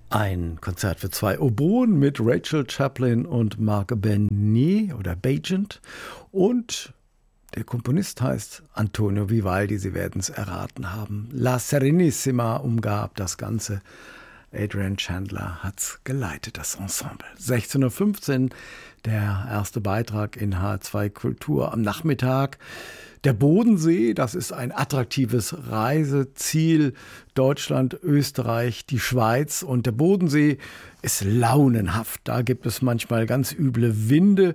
Ein Konzert für 2 Oboen mit Rachel Chaplin und Marc Bernier oder Bagent. Und der Komponist heißt Antonio Vivaldi, Sie werden es erraten haben. La Serenissima umgab das Ganze. Adrian Chandler hat es geleitet, das Ensemble. 16:15 Uhr, der erste Beitrag in H2 Kultur am Nachmittag. Der Bodensee, das ist ein attraktives Reiseziel. Deutschland, Österreich, die Schweiz. Und der Bodensee ist launenhaft. Da gibt es manchmal ganz üble Winde.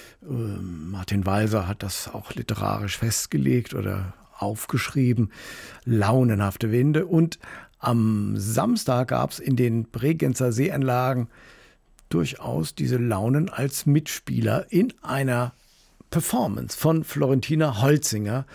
Martin Walser hat das auch literarisch festgelegt oder aufgeschrieben. Launenhafte Winde. Und am Samstag gab es in den Bregenzer Seeanlagen durchaus diese Launen als Mitspieler in einer Performance von Florentina Holzinger.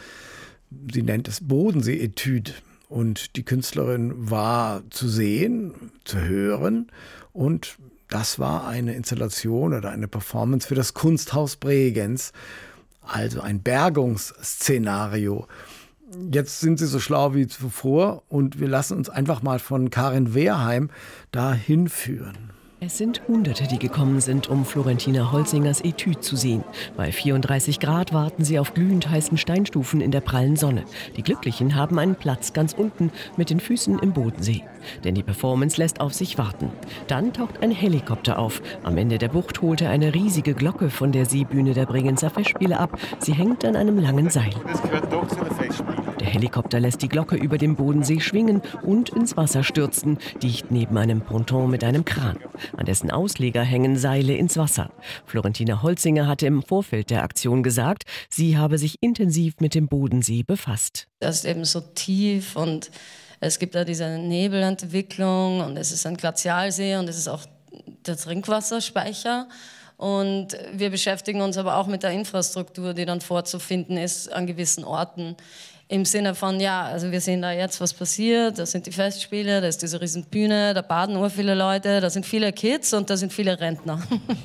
Sie nennt es Bodensee-Etüde. Und die Künstlerin war zu sehen, zu hören. Und das war eine Installation oder eine Performance für das Kunsthaus Bregenz. Also ein Bergungsszenario. Jetzt sind Sie so schlau wie zuvor und wir lassen uns einfach mal von Karin Wehrheim dahin führen. Es sind Hunderte, die gekommen sind, um Florentina Holzingers Etüde zu sehen. Bei 34 Grad warten sie auf glühend heißen Steinstufen in der prallen Sonne. Die Glücklichen haben einen Platz ganz unten mit den Füßen im Bodensee. Denn die Performance lässt auf sich warten. Dann taucht ein Helikopter auf. Am Ende der Bucht holt er eine riesige Glocke von der Seebühne der Bregenzer Festspiele ab. Sie hängt an einem langen Seil. Das gehört doch zu den Festspielen. Der Helikopter lässt die Glocke über dem Bodensee schwingen und ins Wasser stürzen, dicht neben einem Ponton mit einem Kran. An dessen Ausleger hängen Seile ins Wasser. Florentina Holzinger hatte im Vorfeld der Aktion gesagt, sie habe sich intensiv mit dem Bodensee befasst. Das ist eben so tief und es gibt da diese Nebelentwicklung und es ist ein Glazialsee und es ist auch der Trinkwasserspeicher. Und wir beschäftigen uns aber auch mit der Infrastruktur, die dann vorzufinden ist an gewissen Orten. Im Sinne von, ja, also wir sehen da jetzt, was passiert, da sind die Festspiele, da ist diese Riesenbühne, da baden nur viele Leute, da sind viele Kids und da sind viele Rentner.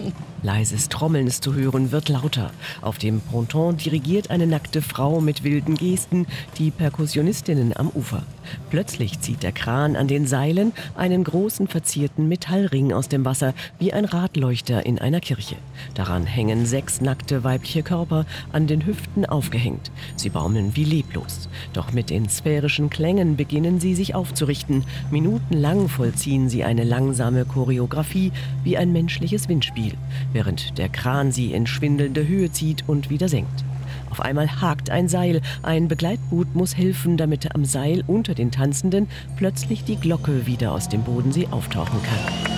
Leises Trommeln ist zu hören, wird lauter. Auf dem Ponton dirigiert eine nackte Frau mit wilden Gesten die Perkussionistinnen am Ufer. Plötzlich zieht der Kran an den Seilen einen großen verzierten Metallring aus dem Wasser, wie ein Radleuchter in einer Kirche. Daran hängen 6 nackte weibliche Körper an den Hüften aufgehängt. Sie baumeln wie leblos. Doch mit den sphärischen Klängen beginnen sie sich aufzurichten. Minutenlang vollziehen sie eine langsame Choreografie wie ein menschliches Windspiel, während der Kran sie in schwindelnde Höhe zieht und wieder senkt. Auf einmal hakt ein Seil. Ein Begleitboot muss helfen, damit am Seil unter den Tanzenden plötzlich die Glocke wieder aus dem Bodensee auftauchen kann.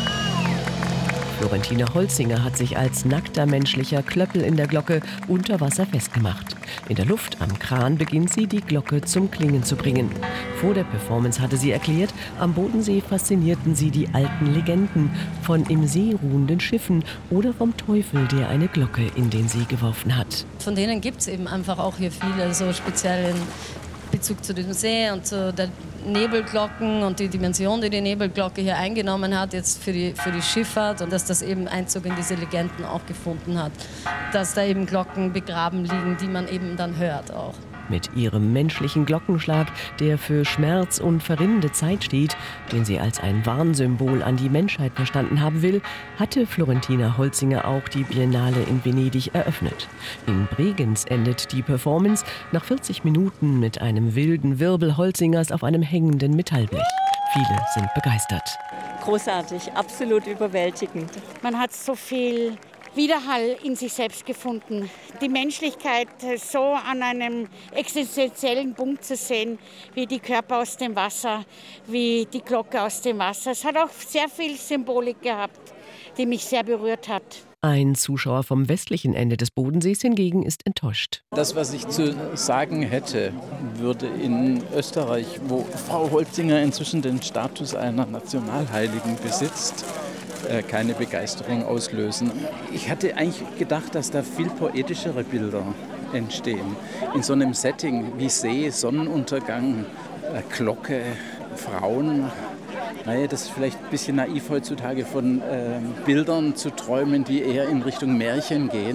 Florentina Holzinger hat sich als nackter menschlicher Klöppel in der Glocke unter Wasser festgemacht. In der Luft am Kran beginnt sie, die Glocke zum Klingen zu bringen. Vor der Performance hatte sie erklärt, am Bodensee faszinierten sie die alten Legenden von im See ruhenden Schiffen oder vom Teufel, der eine Glocke in den See geworfen hat. Von denen gibt es eben einfach auch hier viele, so speziell in Bezug zu diesem See und zu der Nebelglocken und die Dimension, die die Nebelglocke hier eingenommen hat, jetzt für die Schifffahrt und dass das eben Einzug in diese Legenden auch gefunden hat. Dass da eben Glocken begraben liegen, die man eben dann hört auch. Mit ihrem menschlichen Glockenschlag, der für Schmerz und verrinnende Zeit steht, den sie als ein Warnsymbol an die Menschheit verstanden haben will, hatte Florentina Holzinger auch die Biennale in Venedig eröffnet. In Bregenz endet die Performance nach 40 Minuten mit einem wilden Wirbel Holzingers auf einem hängenden Metallblech. Viele sind begeistert. Großartig, absolut überwältigend. Man hat so viel Widerhall in sich selbst gefunden. Die Menschlichkeit so an einem existenziellen Punkt zu sehen, wie die Körper aus dem Wasser, wie die Glocke aus dem Wasser. Es hat auch sehr viel Symbolik gehabt, die mich sehr berührt hat. Ein Zuschauer vom westlichen Ende des Bodensees hingegen ist enttäuscht. Das, was ich zu sagen hätte, würde in Österreich, wo Frau Holzinger inzwischen den Status einer Nationalheiligen besitzt, keine Begeisterung auslösen. Ich hatte eigentlich gedacht, dass da viel poetischere Bilder entstehen. In so einem Setting wie See, Sonnenuntergang, Glocke, Frauen. Naja, das ist vielleicht ein bisschen naiv heutzutage von Bildern zu träumen, die eher in Richtung Märchen gehen.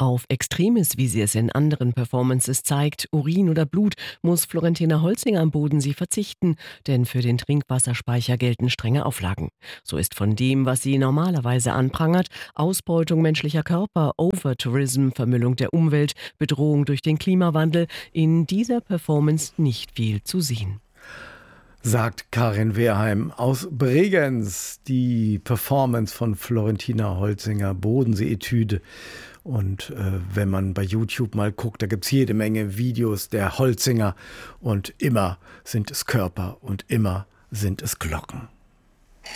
Auf Extremes, wie sie es in anderen Performances zeigt, Urin oder Blut, muss Florentina Holzinger am Bodensee verzichten, denn für den Trinkwasserspeicher gelten strenge Auflagen. So ist von dem, was sie normalerweise anprangert, Ausbeutung menschlicher Körper, Overtourism, Vermüllung der Umwelt, Bedrohung durch den Klimawandel, in dieser Performance nicht viel zu sehen. Sagt Karin Wehrheim aus Bregenz, die Performance von Florentina Holzinger, Bodensee-Etüde. Und wenn man bei YouTube mal guckt, da gibt es jede Menge Videos der Holzinger und immer sind es Körper und immer sind es Glocken.